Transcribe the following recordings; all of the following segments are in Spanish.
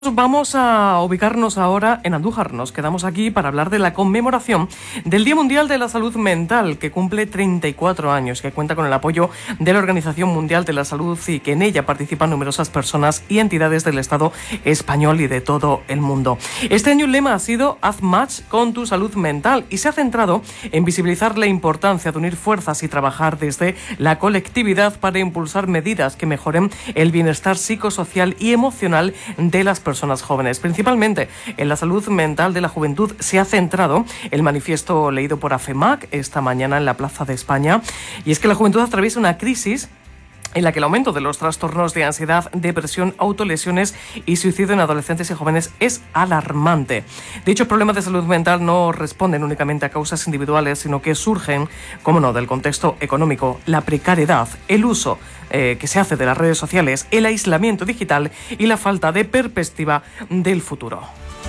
Vamos a ubicarnos ahora en Andújar. Nos quedamos aquí para hablar de la conmemoración del Día Mundial de la Salud Mental, que cumple 34 años, que cuenta con el apoyo de la Organización Mundial de la Salud y que en ella participan numerosas personas y entidades del Estado español y de todo el mundo. Este año el lema ha sido Haz match con tu salud mental y se ha centrado en visibilizar la importancia de unir fuerzas y trabajar desde la colectividad para impulsar medidas que mejoren el bienestar psicosocial y emocional de las personas jóvenes. Principalmente en la salud mental de la juventud se ha centrado el manifiesto leído por AFEMAC esta mañana en la Plaza de España, y es que la juventud atraviesa una crisis en la que el aumento de los trastornos de ansiedad, depresión, autolesiones y suicidio en adolescentes y jóvenes es alarmante. Dichos problemas de salud mental no responden únicamente a causas individuales, sino que surgen, como no, del contexto económico, la precariedad, el uso que se hace de las redes sociales, el aislamiento digital y la falta de perspectiva del futuro.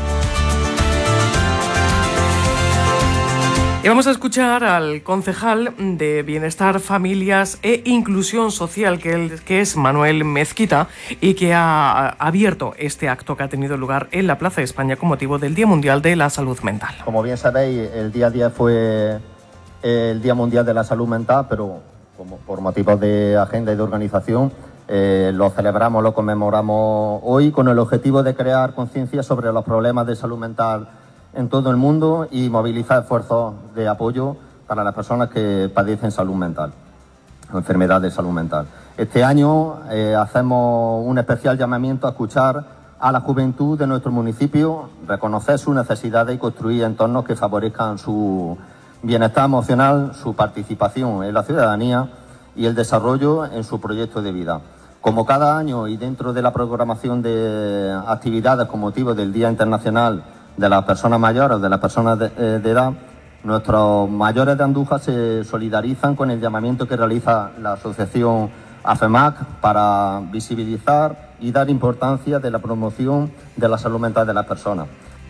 Y vamos a escuchar al concejal de Bienestar, Familias e Inclusión Social, que es Manuel Mezquita, y que ha abierto este acto que ha tenido lugar en la Plaza de España con motivo del Día Mundial de la Salud Mental. Como bien sabéis, el día 10 fue el Día Mundial de la Salud Mental, pero como por motivos de agenda y de organización, lo celebramos, lo conmemoramos hoy con el objetivo de crear conciencia sobre los problemas de salud mental en todo el mundo y movilizar esfuerzos de apoyo para las personas que padecen salud mental o enfermedad de salud mental. Este año hacemos un especial llamamiento a escuchar a la juventud de nuestro municipio, reconocer sus necesidades y construir entornos que favorezcan su bienestar emocional, su participación en la ciudadanía y el desarrollo en su proyecto de vida. Como cada año y dentro de la programación de actividades con motivo del Día Internacional de las Personas Mayores, de las personas de edad, nuestros mayores de Andújar se solidarizan con el llamamiento que realiza la asociación AFEMAC para visibilizar y dar importancia de la promoción de la salud mental de las personas.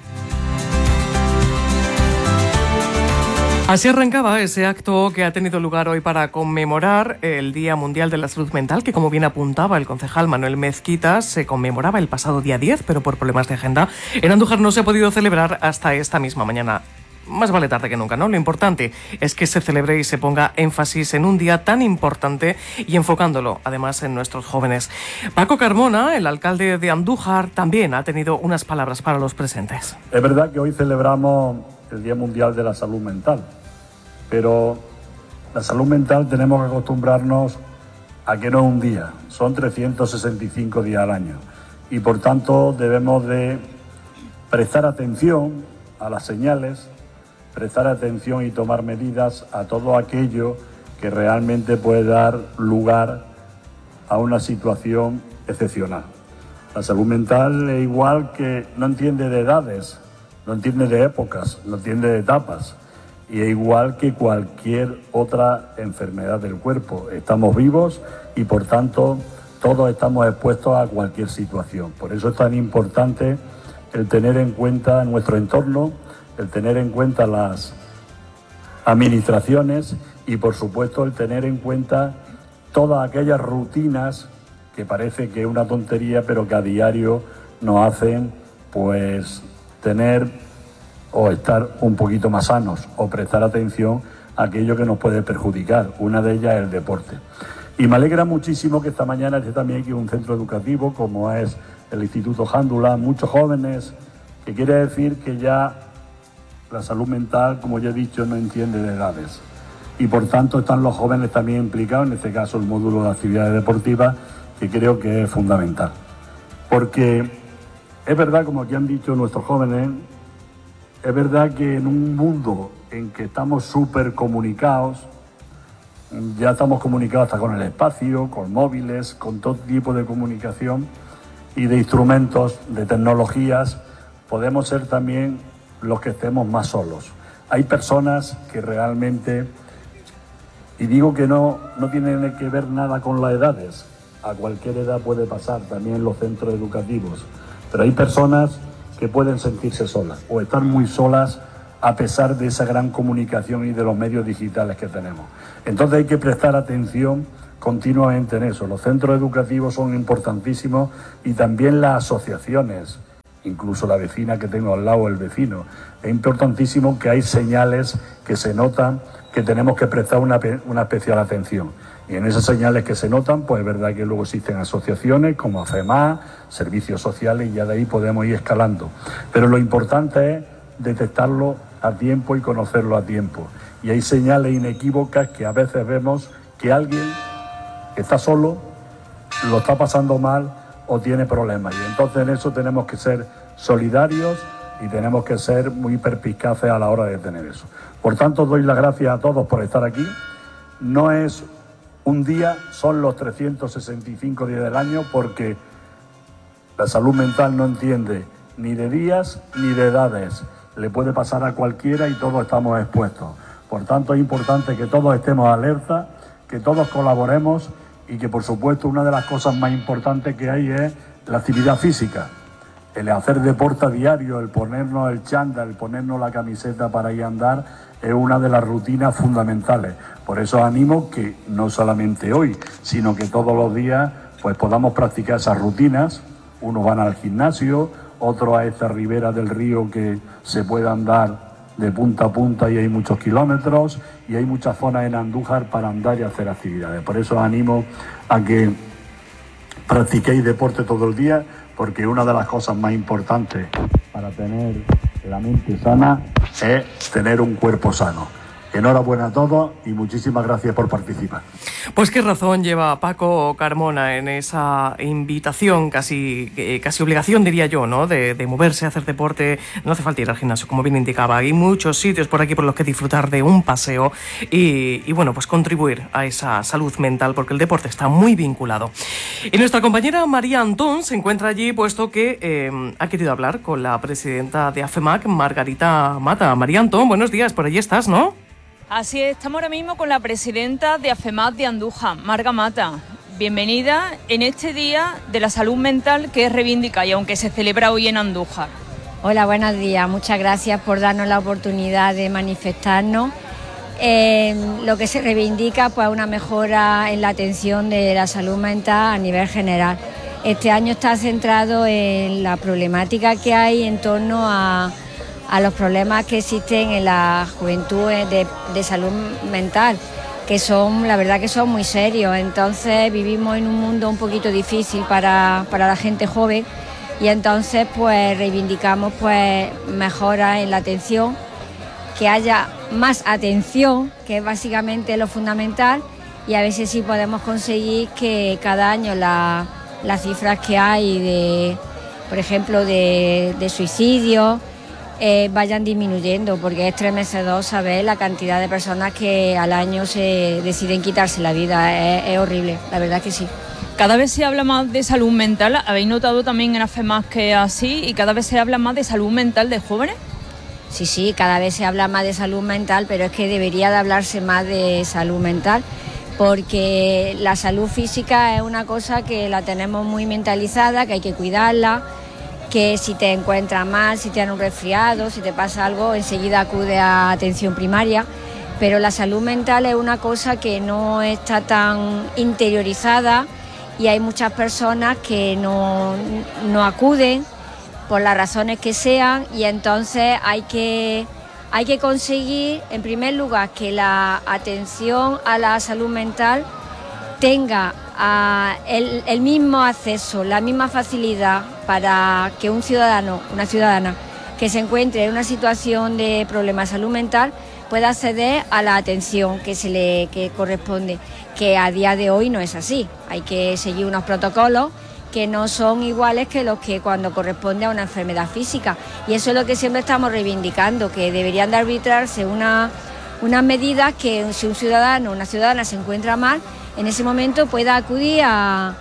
Así arrancaba ese acto que ha tenido lugar hoy para conmemorar el Día Mundial de la Salud Mental, que como bien apuntaba el concejal Manuel Mezquita, se conmemoraba el pasado día 10, pero por problemas de agenda en Andújar no se ha podido celebrar hasta esta misma mañana. Más vale tarde que nunca, ¿no? Lo importante es que se celebre y se ponga énfasis en un día tan importante y enfocándolo, además, en nuestros jóvenes. Paco Carmona, el alcalde de Andújar, también ha tenido unas palabras para los presentes. Es verdad que hoy celebramos el Día Mundial de la Salud Mental, pero la salud mental tenemos que acostumbrarnos a que no es un día, son 365 días al año y por tanto debemos de prestar atención a las señales, prestar atención y tomar medidas a todo aquello que realmente puede dar lugar a una situación excepcional. La salud mental es igual que no entiende de edades, no entiende de épocas, no entiende de etapas. Y es igual que cualquier otra enfermedad del cuerpo. Estamos vivos y por tanto todos estamos expuestos a cualquier situación. Por eso es tan importante el tener en cuenta nuestro entorno, el tener en cuenta las administraciones y por supuesto el tener en cuenta todas aquellas rutinas que parece que es una tontería pero que a diario nos hacen pues tener o estar un poquito más sanos o prestar atención a aquello que nos puede perjudicar. Una de ellas es el deporte. Y me alegra muchísimo que esta mañana esté también aquí un centro educativo como es el Instituto Jándula, muchos jóvenes, que quiere decir que ya la salud mental, como ya he dicho, no entiende de edades. Y por tanto están los jóvenes también implicados, en este caso el módulo de actividades deportivas, que creo que es fundamental. Porque es verdad, como aquí han dicho nuestros jóvenes, es verdad que en un mundo en que estamos súper comunicados, ya estamos comunicados hasta con el espacio, con móviles, con todo tipo de comunicación y de instrumentos, de tecnologías, podemos ser también los que estemos más solos. Hay personas que realmente, y digo que no tienen que ver nada con las edades, a cualquier edad puede pasar, también en los centros educativos, pero hay personas que pueden sentirse solas o estar muy solas a pesar de esa gran comunicación y de los medios digitales que tenemos. Entonces hay que prestar atención continuamente en eso. Los centros educativos son importantísimos y también las asociaciones incluso la vecina que tengo al lado, el vecino. Es importantísimo que hay señales que se notan que tenemos que prestar una especial atención. Y en esas señales que se notan, pues es verdad que luego existen asociaciones como AFEMA, servicios sociales, y ya de ahí podemos ir escalando. Pero lo importante es detectarlo a tiempo y conocerlo a tiempo. Y hay señales inequívocas que a veces vemos que alguien está solo, lo está pasando mal o tiene problemas. Y entonces en eso tenemos que ser solidarios y tenemos que ser muy perspicaces a la hora de tener eso. Por tanto, doy las gracias a todos por estar aquí. No es un día, son los 365 días del año, porque la salud mental no entiende ni de días ni de edades. Le puede pasar a cualquiera y todos estamos expuestos. Por tanto, es importante que todos estemos alerta, que todos colaboremos y que, por supuesto, una de las cosas más importantes que hay es la actividad física. El hacer deporte a diario, el ponernos el chándal, el ponernos la camiseta para ir a andar, es una de las rutinas fundamentales. Por eso animo que no solamente hoy, sino que todos los días pues podamos practicar esas rutinas. Unos van al gimnasio, otros a esta ribera del río que se puede andar de punta a punta y hay muchos kilómetros, y hay muchas zonas en Andújar para andar y hacer actividades. Por eso animo a que practiquéis deporte todo el día, porque una de las cosas más importantes para tener la mente sana es tener un cuerpo sano. Enhorabuena a todos y muchísimas gracias por participar. Pues qué razón lleva Paco Carmona en esa invitación, casi obligación, diría yo, ¿no? De moverse, hacer deporte. No hace falta ir al gimnasio, como bien indicaba. Hay muchos sitios por aquí por los que disfrutar de un paseo y bueno, pues contribuir a esa salud mental, porque el deporte está muy vinculado. Y nuestra compañera María Antón se encuentra allí, puesto que ha querido hablar con la presidenta de AFEMAC, Margarita Mata. María Antón, buenos días, por allí estás, ¿no? Así es, estamos ahora mismo con la presidenta de AFEMAC de Andújar, Marga Mata. Bienvenida en este Día de la Salud Mental que reivindica y aunque se celebra hoy en Andújar. Hola, buenos días. Muchas gracias por darnos la oportunidad de manifestarnos. Lo que se reivindica, pues, una mejora en la atención de la salud mental a nivel general. Este año está centrado en la problemática que hay en torno a los problemas que existen en la juventud de salud mental, que son, la verdad que son muy serios. Entonces vivimos en un mundo un poquito difícil para la gente joven, y entonces pues reivindicamos pues mejoras en la atención, que haya más atención, que es básicamente lo fundamental, y a veces sí podemos conseguir que cada año las cifras que hay por ejemplo, de suicidios, vayan disminuyendo, porque es estremecedor saber la cantidad de personas que al año se deciden quitarse la vida. Es horrible, la verdad que sí. Cada vez se habla más de salud mental, ¿habéis notado también en AFEMAC que es así? ¿Y cada vez se habla más de salud mental de jóvenes? Sí, cada vez se habla más de salud mental, pero es que debería de hablarse más de salud mental, porque la salud física es una cosa que la tenemos muy mentalizada, que hay que cuidarla, que si te encuentras mal, si te dan un resfriado, si te pasa algo, enseguida acude a atención primaria. Pero la salud mental es una cosa que no está tan interiorizada, y hay muchas personas que no acuden por las razones que sean, y entonces hay que conseguir, en primer lugar, que la atención a la salud mental tenga el mismo acceso, la misma facilidad para que un ciudadano, una ciudadana que se encuentre en una situación de problema de salud mental pueda acceder a la atención que corresponde, que a día de hoy no es así. Hay que seguir unos protocolos que no son iguales que los que cuando corresponde a una enfermedad física, y eso es lo que siempre estamos reivindicando, que deberían de arbitrarse unas medidas que si un ciudadano o una ciudadana se encuentra mal, en ese momento pueda acudir a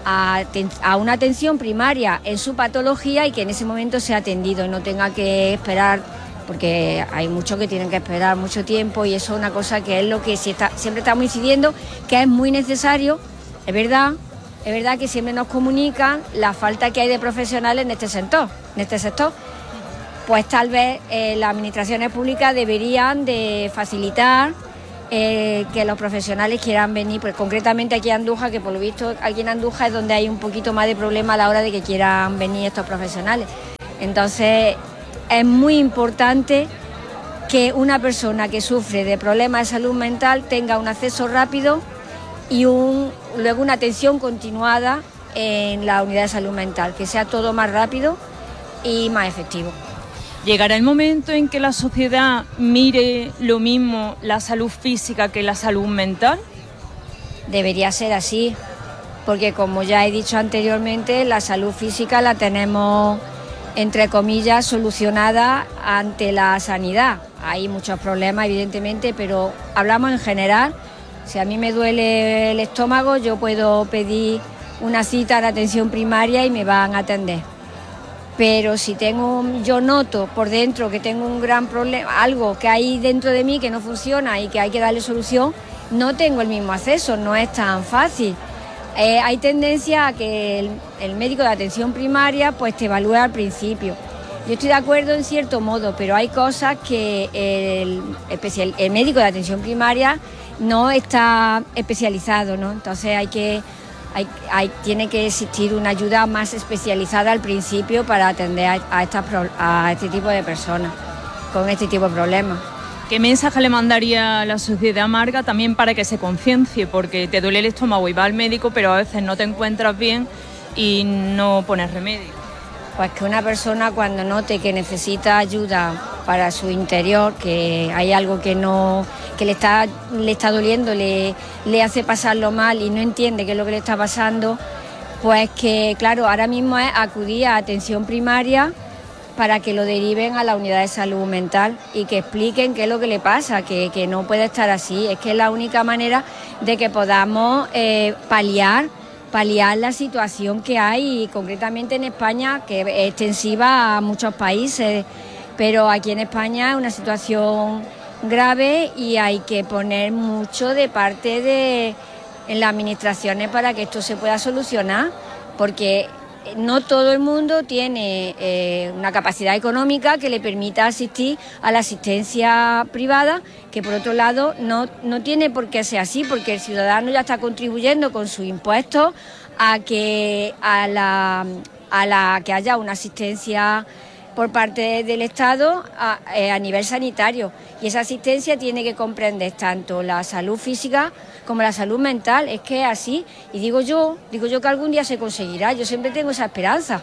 una atención primaria en su patología, y que en ese momento sea atendido y no tenga que esperar, porque hay muchos que tienen que esperar mucho tiempo, y eso es una cosa que es lo que siempre estamos incidiendo, que es muy necesario. Es verdad que siempre nos comunican la falta que hay de profesionales en este sector. Pues tal vez las administraciones públicas deberían de facilitar que los profesionales quieran venir, pues concretamente aquí en Andújar, que por lo visto aquí en Andújar es donde hay un poquito más de problema a la hora de que quieran venir estos profesionales. Entonces es muy importante que una persona que sufre de problemas de salud mental tenga un acceso rápido y luego una atención continuada en la unidad de salud mental, que sea todo más rápido y más efectivo. ¿Llegará el momento en que la sociedad mire lo mismo la salud física que la salud mental? Debería ser así, porque como ya he dicho anteriormente, la salud física la tenemos, entre comillas, solucionada ante la sanidad. Hay muchos problemas, evidentemente, pero hablamos en general. Si a mí me duele el estómago, yo puedo pedir una cita a la atención primaria y me van a atender. Pero si yo noto por dentro que tengo un gran problema, algo que hay dentro de mí que no funciona y que hay que darle solución, no tengo el mismo acceso, no es tan fácil. Hay tendencia a que el médico de atención primaria pues te evalúe al principio. Yo estoy de acuerdo en cierto modo, pero hay cosas que el médico de atención primaria no está especializado, ¿no? Entonces tiene que existir una ayuda más especializada al principio para atender a este tipo de personas con este tipo de problemas. ¿Qué mensaje le mandaría a la sociedad, Marga, también para que se conciencie? Porque te duele el estómago y vas al médico, pero a veces no te encuentras bien y no pones remedio. Pues que una persona cuando note que necesita ayuda para su interior, que hay algo que le está doliendo, le hace pasarlo mal y no entiende qué es lo que le está pasando, pues que claro, ahora mismo es acudir a atención primaria para que lo deriven a la unidad de salud mental y que expliquen qué es lo que le pasa, que no puede estar así. Es que es la única manera de que podamos paliar la situación que hay, y concretamente en España, que es extensiva a muchos países, pero aquí en España es una situación grave y hay que poner mucho de parte en las administraciones para que esto se pueda solucionar, porque no todo el mundo tiene una capacidad económica que le permita asistir a la asistencia privada, que por otro lado no tiene por qué ser así, porque el ciudadano ya está contribuyendo con sus impuestos a que haya una asistencia por parte del Estado a nivel sanitario, y esa asistencia tiene que comprender tanto la salud física como la salud mental. Es que es así, y digo yo que algún día se conseguirá, yo siempre tengo esa esperanza.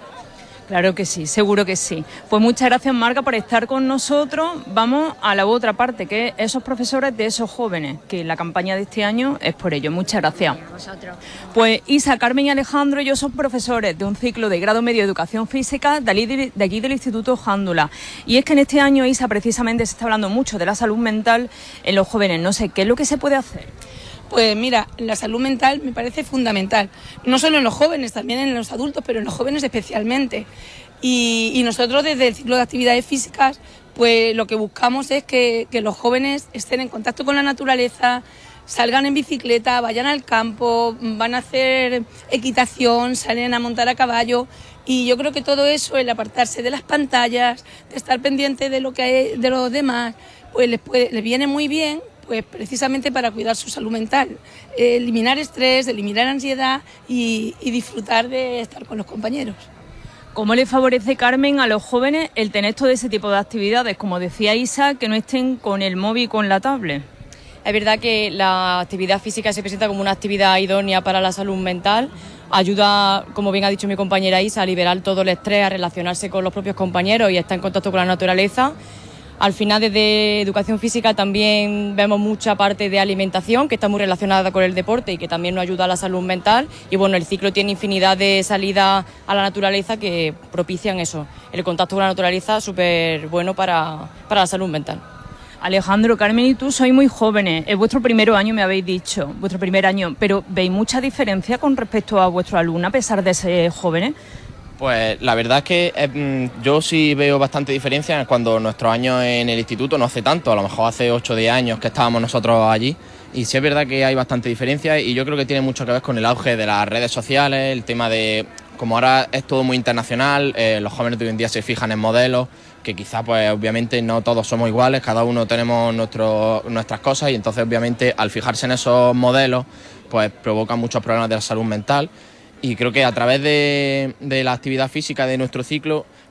Claro que sí, seguro que sí. Pues muchas gracias, Marga, por estar con nosotros. Vamos a la otra parte, que es esos profesores de esos jóvenes, que la campaña de este año es por ello. Muchas gracias. A vosotros. Pues Isa, Carmen y Alejandro, ellos son profesores de un ciclo de grado medio de Educación Física de aquí del Instituto Jándula. Y es que en este año, Isa, precisamente se está hablando mucho de la salud mental en los jóvenes. No sé, ¿qué es lo que se puede hacer? Pues mira, la salud mental me parece fundamental, no solo en los jóvenes, también en los adultos, pero en los jóvenes especialmente. Y nosotros desde el ciclo de actividades físicas, pues lo que buscamos es que los jóvenes estén en contacto con la naturaleza, salgan en bicicleta, vayan al campo, van a hacer equitación, salen a montar a caballo. Y yo creo que todo eso, el apartarse de las pantallas, de estar pendiente de lo que hay de los demás, pues les viene muy bien, pues precisamente para cuidar su salud mental, eliminar estrés, eliminar ansiedad y disfrutar de estar con los compañeros. ¿Cómo le favorece, Carmen, a los jóvenes el tener todo ese tipo de actividades? Como decía Isa, que no estén con el móvil y con la tablet. Es verdad que la actividad física se presenta como una actividad idónea para la salud mental. Ayuda, como bien ha dicho mi compañera Isa, a liberar todo el estrés, a relacionarse con los propios compañeros y a estar en contacto con la naturaleza. Al final, desde educación física también vemos mucha parte de alimentación que está muy relacionada con el deporte y que también nos ayuda a la salud mental. Y bueno, el ciclo tiene infinidad de salidas a la naturaleza que propician eso. El contacto con la naturaleza es súper bueno para la salud mental. Alejandro, Carmen y tú sois muy jóvenes. Es vuestro primer año, me habéis dicho, vuestro primer año. Pero ¿veis mucha diferencia con respecto a vuestros alumnos a pesar de ser jóvenes? Pues la verdad es que yo sí veo bastante diferencia cuando nuestros años en el instituto no hace tanto, a lo mejor hace 8 o 10 años que estábamos nosotros allí, y sí es verdad que hay bastante diferencia, y yo creo que tiene mucho que ver con el auge de las redes sociales, el tema de, como ahora es todo muy internacional, los jóvenes de hoy en día se fijan en modelos, que quizá pues obviamente no todos somos iguales, cada uno tenemos nuestras cosas, y entonces obviamente al fijarse en esos modelos pues provoca muchos problemas de la salud mental. Y creo que a través de la actividad física de nuestro ciclo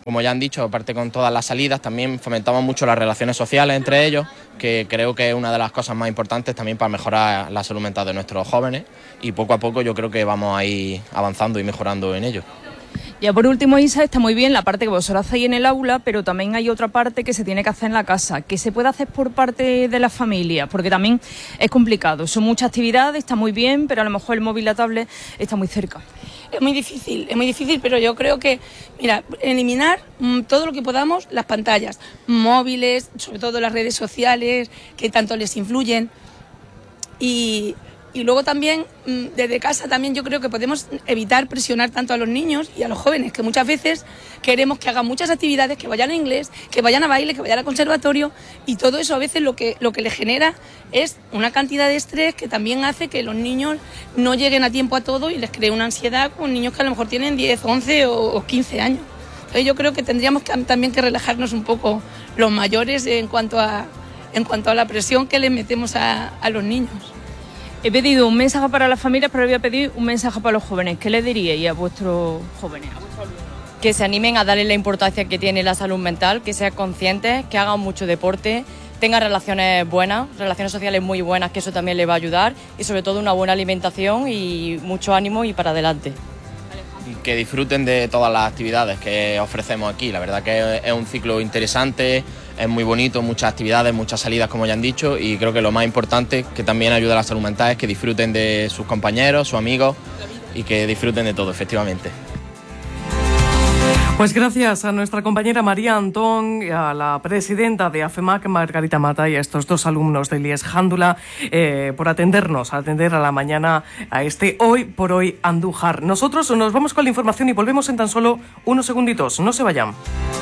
Como ya han dicho, aparte con todas las salidas, también fomentamos mucho las relaciones sociales entre ellos, que creo que es una de las cosas más importantes también para mejorar la salud mental de nuestros jóvenes, y poco a poco yo creo que vamos a ir avanzando y mejorando en ello. Ya por último, Isa, está muy bien la parte que vosotros hacéis en el aula, pero también hay otra parte que se tiene que hacer en la casa, que se puede hacer por parte de la familia, porque también es complicado. Son muchas actividades, está muy bien, pero a lo mejor el móvil, la tablet está muy cerca. Es muy difícil, pero yo creo que, mira, eliminar todo lo que podamos, las pantallas, móviles, sobre todo las redes sociales, que tanto les influyen, y luego también, desde casa también yo creo que podemos evitar presionar tanto a los niños y a los jóvenes, que muchas veces queremos que hagan muchas actividades, que vayan a inglés, que vayan a baile, que vayan a conservatorio, y todo eso a veces lo que les genera es una cantidad de estrés que también hace que los niños no lleguen a tiempo a todo y les cree una ansiedad con niños que a lo mejor tienen 10, 11 o 15 años. Entonces yo creo que tendríamos también que relajarnos un poco los mayores en cuanto a la presión que les metemos a los niños. He pedido un mensaje para las familias, pero voy a pedir un mensaje para los jóvenes. ¿Qué les diríais a vuestros jóvenes, a vuestros alumnos? Que se animen a darle la importancia que tiene la salud mental, que sean conscientes, que hagan mucho deporte, tengan relaciones buenas, relaciones sociales muy buenas, que eso también les va a ayudar, y sobre todo una buena alimentación y mucho ánimo y para adelante. Y que disfruten de todas las actividades que ofrecemos aquí. La verdad que es un ciclo interesante, es muy bonito, muchas actividades, muchas salidas, como ya han dicho, y creo que lo más importante que también ayuda a la salud mental es que disfruten de sus compañeros, sus amigos, y que disfruten de todo, efectivamente. Pues gracias a nuestra compañera María Antón, a la presidenta de AFEMAC, Margarita Mata, y a estos dos alumnos del IES Jándula por atender a la mañana a este Hoy por Hoy Andújar. Nosotros nos vamos con la información y volvemos en tan solo unos segunditos. No se vayan.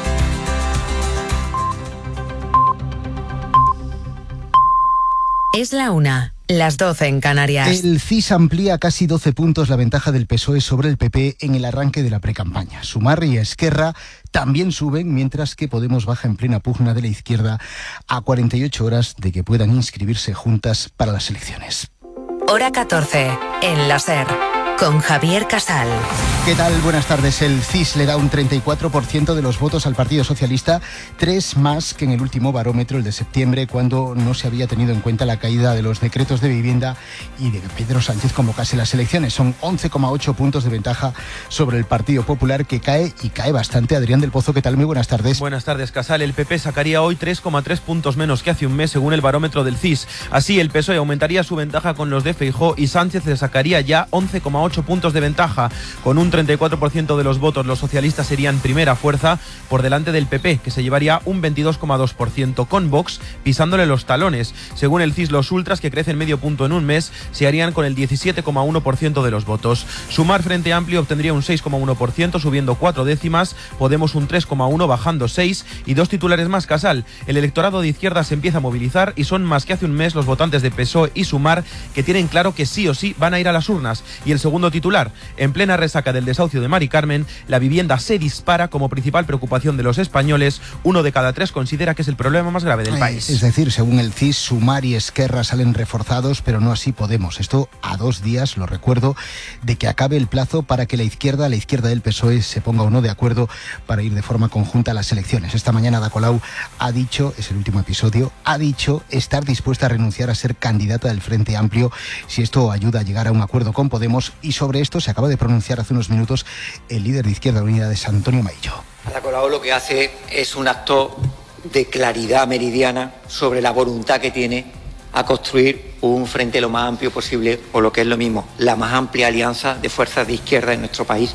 Es la 1, las 12 en Canarias. El CIS amplía casi 12 puntos la ventaja del PSOE sobre el PP en el arranque de la precampaña. Sumar y Esquerra también suben, mientras que Podemos baja en plena pugna de la izquierda a 48 horas de que puedan inscribirse juntas para las elecciones. Hora 14, en la SER, con Javier Casal. ¿Qué tal? Buenas tardes. El CIS le da un 34% de los votos al Partido Socialista, 3 más que en el último barómetro, el de septiembre, cuando no se había tenido en cuenta la caída de los decretos de vivienda y de que Pedro Sánchez convocase las elecciones. Son 11,8 puntos de ventaja sobre el Partido Popular, que cae y cae bastante. Adrián del Pozo, ¿qué tal? Muy buenas tardes. Buenas tardes, Casal. El PP sacaría hoy 3,3 puntos menos que hace un mes, según el barómetro del CIS. Así, el PSOE aumentaría su ventaja con los de Feijóo y Sánchez le sacaría ya 11,8 puntos de ventaja. Con un 34% de los votos, los socialistas serían primera fuerza por delante del PP, que se llevaría un 22,2%, con Vox pisándole los talones. Según el CIS, los ultras, que crecen medio punto en un mes, se harían con el 17,1% de los votos. Sumar, Frente Amplio, obtendría un 6,1%, subiendo 4 décimas, Podemos un 3,1%, bajando 6, y 2 titulares más, Casal. El electorado de izquierda se empieza a movilizar y son más que hace un mes los votantes de PSOE y Sumar, que tienen claro que sí o sí van a ir a las urnas. Y el segundo titular: en plena resaca del desahucio de Mari Carmen, la vivienda se dispara como principal preocupación de los españoles. 1 de cada 3 considera que es el problema más grave del país. Es decir, según el CIS, Sumar y Esquerra salen reforzados, pero no así Podemos. Esto a 2 días, lo recuerdo, de que acabe el plazo para que la izquierda del PSOE, se ponga o no de acuerdo para ir de forma conjunta a las elecciones. Esta mañana Ada Colau ha dicho, es el último episodio, ha dicho estar dispuesta a renunciar a ser candidata del Frente Amplio si esto ayuda a llegar a un acuerdo con Podemos, y sobre esto se acaba de pronunciar hace unos minutos el líder de Izquierda Unida, de Antonio Maillo. Ada Colau lo que hace es un acto de claridad meridiana sobre la voluntad que tiene a construir un frente lo más amplio posible, o lo que es lo mismo, la más amplia alianza de fuerzas de izquierda en nuestro país,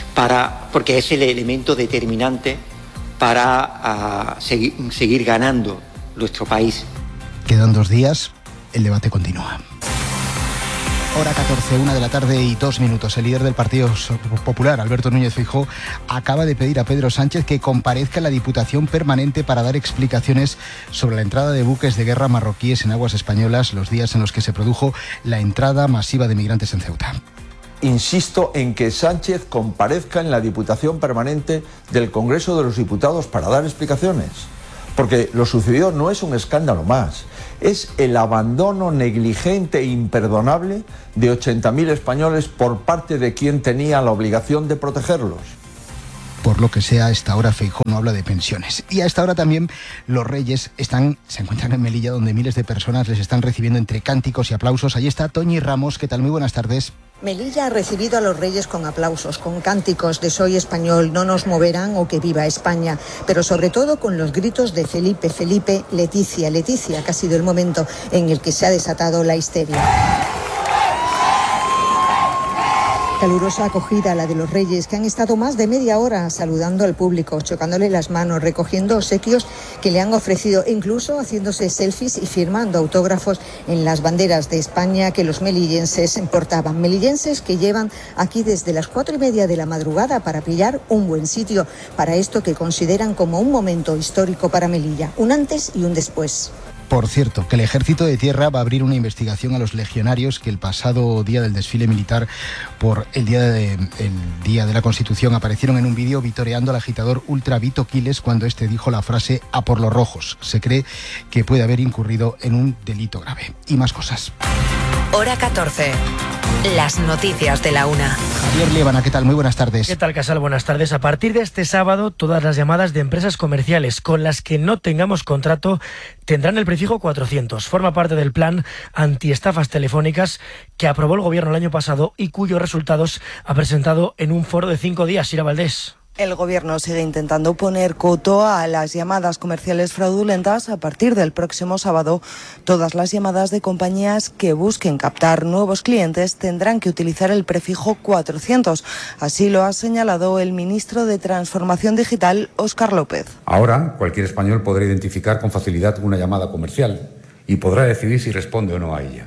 porque es el elemento determinante para seguir ganando nuestro país. Quedan 2 días, el debate continúa. Hora 14, 1 de la tarde y 2 minutos. El líder del Partido Popular, Alberto Núñez Feijóo, acaba de pedir a Pedro Sánchez que comparezca en la Diputación Permanente para dar explicaciones sobre la entrada de buques de guerra marroquíes en aguas españolas, los días en los que se produjo la entrada masiva de migrantes en Ceuta. Insisto en que Sánchez comparezca en la Diputación Permanente del Congreso de los Diputados para dar explicaciones, porque lo sucedido no es un escándalo más, es el abandono negligente e imperdonable de 80.000 españoles por parte de quien tenía la obligación de protegerlos. Por lo que sea, a esta hora Feijóo no habla de pensiones. Y a esta hora también los Reyes se encuentran en Melilla, donde miles de personas les están recibiendo entre cánticos y aplausos. Allí está Toñi Ramos. ¿Qué tal? Muy buenas tardes. Melilla ha recibido a los Reyes con aplausos, con cánticos de Soy español, no nos moverán o que viva España, pero sobre todo con los gritos de Felipe, Felipe, Leticia, Leticia, que ha sido el momento en el que se ha desatado la histeria. Calurosa acogida la de los Reyes, que han estado más de media hora saludando al público, chocándole las manos, recogiendo obsequios que le han ofrecido, incluso haciéndose selfies y firmando autógrafos en las banderas de España que los melillenses portaban. Melillenses que llevan aquí desde las 4:30 de la madrugada para pillar un buen sitio para esto que consideran como un momento histórico para Melilla, un antes y un después. Por cierto, que el Ejército de Tierra va a abrir una investigación a los legionarios que el pasado día del desfile militar por el día de la Constitución aparecieron en un vídeo vitoreando al agitador ultra Vito Quiles cuando este dijo la frase "a por los rojos". Se cree que puede haber incurrido en un delito grave. Y más cosas. Hora 14. Las noticias de la una. Javier Liébana, ¿qué tal? Muy buenas tardes. ¿Qué tal, Casal? Buenas tardes. A partir de este sábado, todas las llamadas de empresas comerciales con las que no tengamos contrato tendrán el prefijo 400. Forma parte del plan antiestafas telefónicas que aprobó el Gobierno el año pasado y cuyos resultados ha presentado en un foro de 5 días. Sira Valdés. El Gobierno sigue intentando poner coto a las llamadas comerciales fraudulentas. A partir del próximo sábado, todas las llamadas de compañías que busquen captar nuevos clientes tendrán que utilizar el prefijo 400. Así lo ha señalado el ministro de Transformación Digital, Óscar López. Ahora, cualquier español podrá identificar con facilidad una llamada comercial y podrá decidir si responde o no a ella.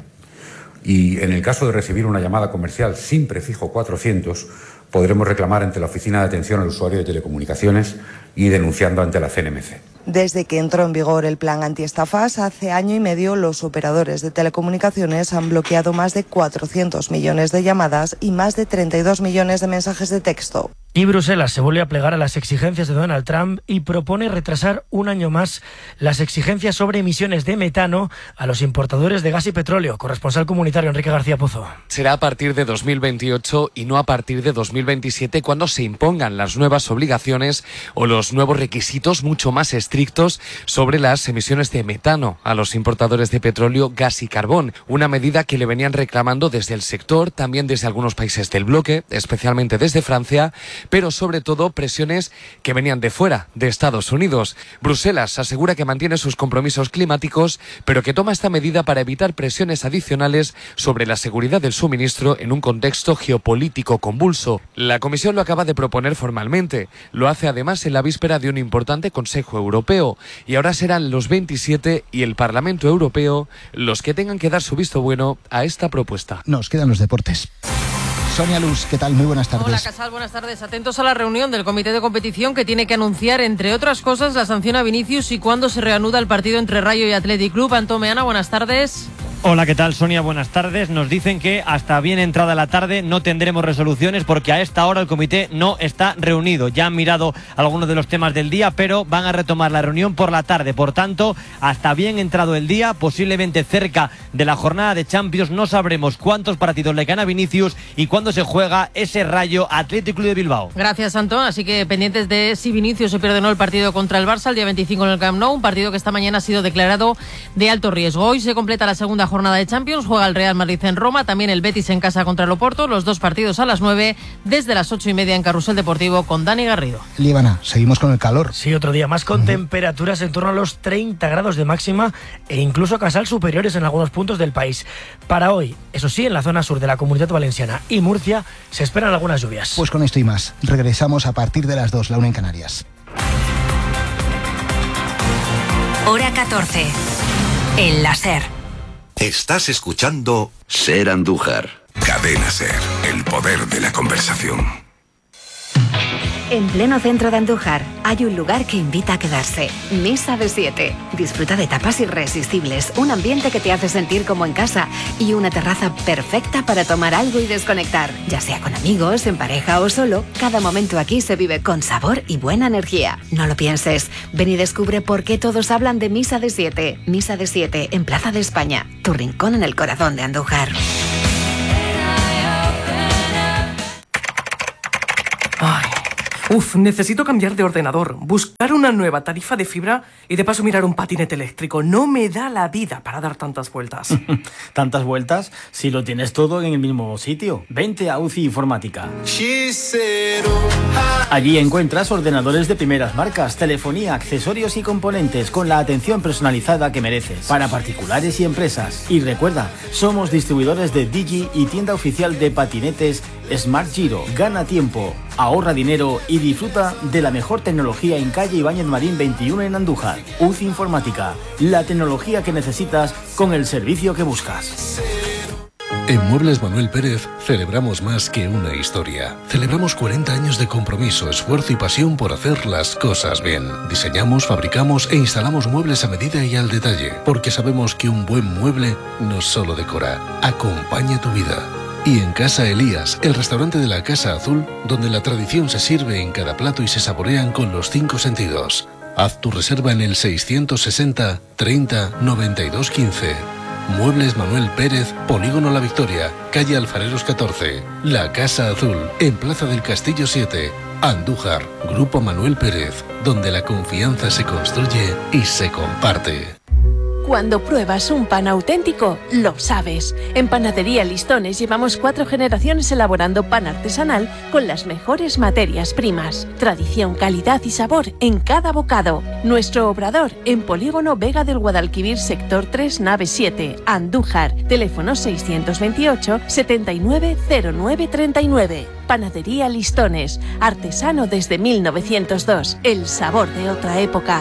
Y en el caso de recibir una llamada comercial sin prefijo 400, podremos reclamar ante la Oficina de Atención al Usuario de Telecomunicaciones y denunciando ante la CNMC. Desde que entró en vigor el plan antiestafas, hace año y medio los operadores de telecomunicaciones han bloqueado más de 400 millones de llamadas y más de 32 millones de mensajes de texto. Y Bruselas se vuelve a plegar a las exigencias de Donald Trump y propone retrasar un año más las exigencias sobre emisiones de metano a los importadores de gas y petróleo. Corresponsal comunitario Enrique García Pozo. Será a partir de 2028 y no a partir de 2027 cuando se impongan las nuevas obligaciones o los nuevos requisitos mucho más estrictos sobre las emisiones de metano a los importadores de petróleo, gas y carbón. Una medida que le venían reclamando desde el sector, también desde algunos países del bloque, especialmente desde Francia, pero sobre todo presiones que venían de fuera, de Estados Unidos. Bruselas asegura que mantiene sus compromisos climáticos, pero que toma esta medida para evitar presiones adicionales sobre la seguridad del suministro en un contexto geopolítico convulso. La Comisión lo acaba de proponer formalmente. Lo hace además en la víspera de un importante Consejo Europeo. Y ahora serán los 27 y el Parlamento Europeo los que tengan que dar su visto bueno a esta propuesta. Nos quedan los deportes. Sonia Luz, ¿qué tal? Muy buenas tardes. Hola, Casal, buenas tardes. Atentos a la reunión del Comité de Competición que tiene que anunciar, entre otras cosas, la sanción a Vinicius y cuándo se reanuda el partido entre Rayo y Athletic Club. Antón Meana, buenas tardes. Hola, ¿qué tal, Sonia? Buenas tardes. Nos dicen que hasta bien entrada la tarde no tendremos resoluciones porque a esta hora el comité no está reunido. Ya han mirado algunos de los temas del día, pero van a retomar la reunión por la tarde. Por tanto, hasta bien entrado el día, posiblemente cerca de la jornada de Champions, no sabremos cuántos partidos le gana Vinicius y cuándo se juega ese Rayo Athletic Club de Bilbao. Gracias, Antón. Así que pendientes de si Vinicius se pierde o no el partido contra el Barça el día 25 en el Camp Nou, un partido que esta mañana ha sido declarado de alto riesgo. Hoy se completa la segunda jornada de Champions, juega el Real Madrid en Roma, también el Betis en casa contra el Oporto, los dos partidos a las 9, desde las 8:30 en Carrusel Deportivo con Dani Garrido. Líbana, seguimos con el calor. Sí, otro día más con temperaturas en torno a los 30 grados de máxima e incluso Casal superiores en algunos puntos del país. Para hoy, eso sí, en la zona sur de la Comunidad Valenciana y Murcia se esperan algunas lluvias. Pues con esto y más, regresamos a partir de las 2, la 1 en Canarias. Hora 14. En la SER. Estás escuchando Ser Andújar. Cadena Ser, el poder de la conversación. En pleno centro de Andújar hay un lugar que invita a quedarse. Misa de 7. Disfruta de tapas irresistibles, un ambiente que te hace sentir como en casa y una terraza perfecta para tomar algo y desconectar. Ya sea con amigos, en pareja o solo, cada momento aquí se vive con sabor y buena energía. No lo pienses. Ven y descubre por qué todos hablan de Misa de 7. Misa de 7 en Plaza de España, tu rincón en el corazón de Andújar. Necesito cambiar de ordenador, buscar una nueva tarifa de fibra y de paso mirar un patinete eléctrico. No me da la vida para dar tantas vueltas. ¿Tantas vueltas? Si lo tienes todo en el mismo sitio. Vente a UCI Informática. Allí encuentras ordenadores de primeras marcas, telefonía, accesorios y componentes con la atención personalizada que mereces para particulares y empresas. Y recuerda, somos distribuidores de Digi y tienda oficial de patinetes Smart Giro. Gana tiempo, ahorra dinero y disfruta de la mejor tecnología en calle Ibáñez Marín 21 en Andújar. UCI Informática, la tecnología que necesitas con el servicio que buscas. En Muebles Manuel Pérez celebramos más que una historia. Celebramos 40 años de compromiso, esfuerzo y pasión por hacer las cosas bien. Diseñamos, fabricamos e instalamos muebles a medida y al detalle, porque sabemos que un buen mueble no solo decora, acompaña tu vida. Y en Casa Elías, el restaurante de la Casa Azul, donde la tradición se sirve en cada plato y se saborean con los 5 sentidos. Haz tu reserva en el 660 30 92 15. Muebles Manuel Pérez, Polígono La Victoria, calle Alfareros 14. La Casa Azul, en Plaza del Castillo 7. Andújar, Grupo Manuel Pérez, donde la confianza se construye y se comparte. Cuando pruebas un pan auténtico, lo sabes. En Panadería Listones llevamos 4 generaciones elaborando pan artesanal con las mejores materias primas. Tradición, calidad y sabor en cada bocado. Nuestro obrador en Polígono Vega del Guadalquivir, sector 3, nave 7, Andújar. Teléfono 628 790939. Panadería Listones, artesano desde 1902. El sabor de otra época.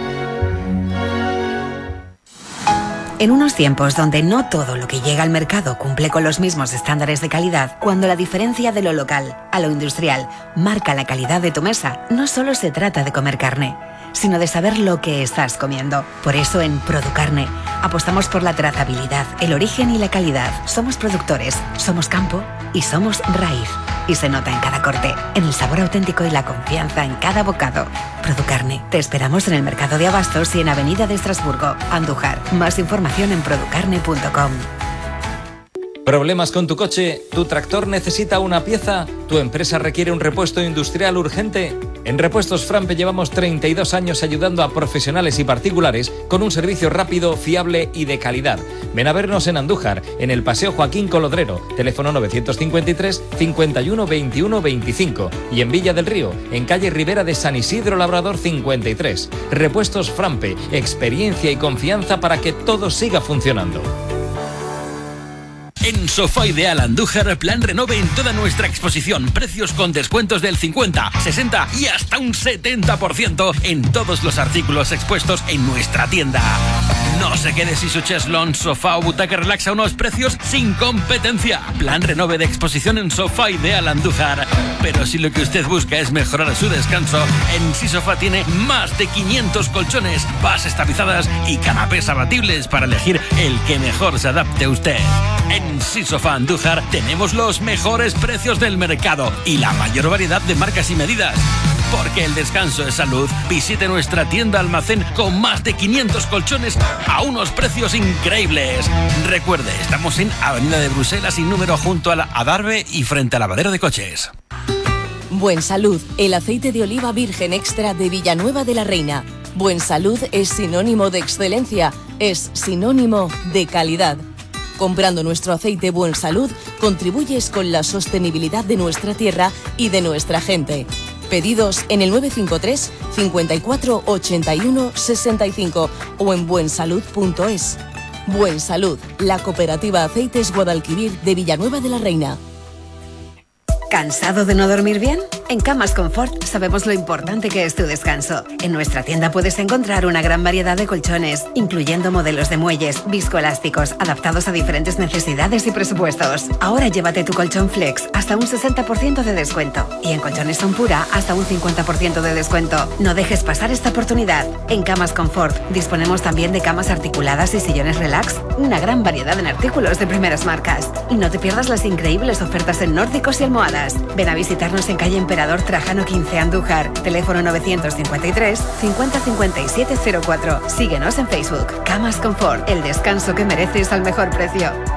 En unos tiempos donde no todo lo que llega al mercado cumple con los mismos estándares de calidad, cuando la diferencia de lo local a lo industrial marca la calidad de tu mesa, no solo se trata de comer carne, sino de saber lo que estás comiendo. Por eso en Producarne apostamos por la trazabilidad, el origen y la calidad. Somos productores, somos campo y somos raíz. Y se nota en cada corte, en el sabor auténtico y la confianza en cada bocado. Producarne. Te esperamos en el Mercado de Abastos y en Avenida de Estrasburgo, Andújar. Más información en producarne.com. ¿Problemas con tu coche? ¿Tu tractor necesita una pieza? ¿Tu empresa requiere un repuesto industrial urgente? En Repuestos Frampe llevamos 32 años ayudando a profesionales y particulares con un servicio rápido, fiable y de calidad. Ven a vernos en Andújar, en el Paseo Joaquín Colodrero, teléfono 953 51 21 25, y en Villa del Río, en calle Ribera de San Isidro Labrador 53. Repuestos Frampe, experiencia y confianza para que todo siga funcionando. En Sofá Ideal Andújar, plan renove en toda nuestra exposición. Precios con descuentos del 50, 60 y hasta un 70% en todos los artículos expuestos en nuestra tienda. No se quede sin su cheslón, sofá o butaca relax a unos precios sin competencia. Plan renove de exposición en Sofá Ideal Andújar. Pero si lo que usted busca es mejorar su descanso, en Sisofá tiene más de 500 colchones, bases tapizadas y canapés abatibles para elegir el que mejor se adapte a usted. En Sisofá Andújar tenemos los mejores precios del mercado y la mayor variedad de marcas y medidas. Porque el descanso es salud, visite nuestra tienda almacén con más de 500 colchones a unos precios increíbles. Recuerde, estamos en Avenida de Bruselas sin número junto a la Adarve y frente al lavadero de coches. Buen Salud, el aceite de oliva virgen extra de Villanueva de la Reina. Buen Salud es sinónimo de excelencia, es sinónimo de calidad. Comprando nuestro aceite Buen Salud, contribuyes con la sostenibilidad de nuestra tierra y de nuestra gente. Pedidos en el 953 54 81 65 o en buensalud.es. Buen Salud, la cooperativa Aceites Guadalquivir de Villanueva de la Reina. ¿Cansado de no dormir bien? En Camas Confort sabemos lo importante que es tu descanso. En nuestra tienda puedes encontrar una gran variedad de colchones, incluyendo modelos de muelles, viscoelásticos, adaptados a diferentes necesidades y presupuestos. Ahora llévate tu colchón Flex hasta un 60% de descuento. Y en colchones Son Pura hasta un 50% de descuento. No dejes pasar esta oportunidad. En Camas Confort disponemos también de camas articuladas y sillones relax. Una gran variedad en artículos de primeras marcas. Y no te pierdas las increíbles ofertas en nórdicos y almohadas. Ven a visitarnos en calle Emperador Trajano 15 Andújar, teléfono 953 50 57 04. Síguenos en Facebook. Camas Confort, el descanso que mereces al mejor precio.